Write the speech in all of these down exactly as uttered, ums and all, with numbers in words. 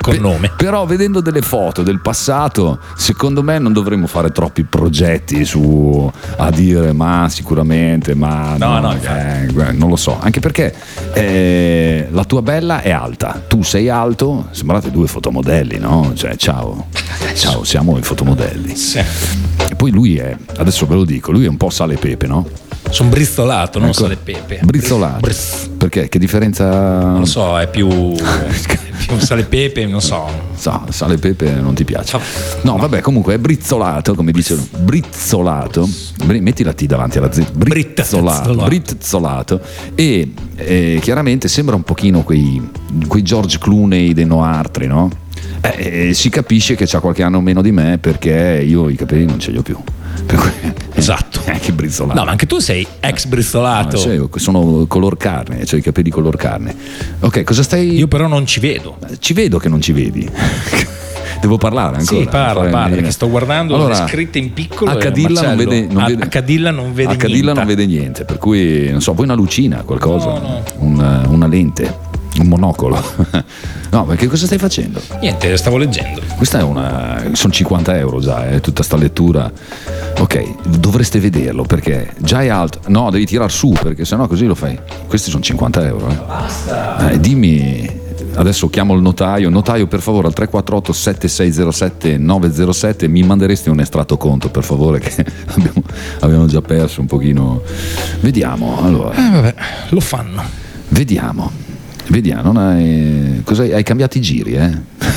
Con nome. Però vedendo delle foto del passato, secondo me non dovremmo fare troppi progetti su a dire ma sicuramente, ma no, no, eh, non lo so, anche perché eh, la tua bella è alta, tu sei alto, sembrate due fotomodelli, no? Cioè ciao, ciao, siamo i fotomodelli. Sì. E poi lui è, adesso ve lo dico, lui è un po' sale e pepe, no? Sono brizzolato, non Ecco, sale e pepe. Brizzolato. Brizz. Perché? Che differenza? Non lo so, è più, più sale e pepe, non so. So, sale e pepe non ti piace. No, vabbè, comunque è brizzolato, come dice brizzolato. Metti la T davanti alla Z. Brizzolato. Brizzolato. E eh, chiaramente sembra un pochino quei, quei George Clooney dei Noartri, no? Eh, eh, si capisce che c'ha qualche anno meno di me perché io i capelli non ce li ho più. Per cui, esatto. Anche brizzolato. No, ma anche tu sei ex brizzolato. No, cioè, sono color carne, cioè i capelli color carne. Ok, cosa stai. Io però non ci vedo. Ci vedo che non ci vedi. Devo parlare ancora. Sì, parla, parla, perché sto guardando allora, le scritte in piccolo. A Cadilla non vede, non vede, a Cadilla non vede a Cadilla niente. non vede niente, per cui non so, poi una lucina, qualcosa, no, no. Una, una lente. Un monocolo. No, perché cosa stai facendo? Niente, stavo leggendo. Questa è una. Sono cinquanta euro già, eh, tutta sta lettura. Ok, dovreste vederlo perché già è alto. No, devi tirar su perché sennò così lo fai. Questi sono cinquanta euro. Eh. Basta. Eh, dimmi. Adesso chiamo il notaio. Notaio, per favore, al tre quattro otto sette sei zero sette nove zero sette mi manderesti un estratto conto, per favore, che abbiamo, abbiamo già perso un pochino. Vediamo, allora. Eh, vabbè, lo fanno. Vediamo. Vediamo, non hai. Cosa hai? Hai cambiato i giri, eh?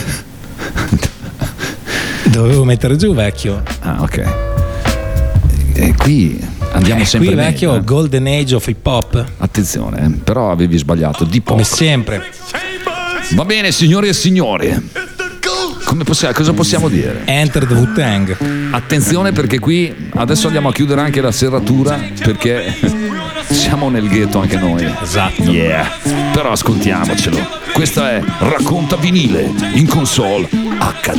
Dovevo mettere giù vecchio. Ah, ok. E qui andiamo eh, sempre qui vecchio meglio, eh? Golden Age of hip hop. Attenzione, eh? Però avevi sbagliato di poco. Come sempre. Va bene, signori e signori. Come possiamo, cosa possiamo dire? Enter the Wu-Tang. Attenzione perché qui adesso andiamo a chiudere anche la serratura perché siamo nel ghetto anche noi. Esatto. Yeah. Però ascoltiamocelo. Questa è Racconta Vinile in console H D.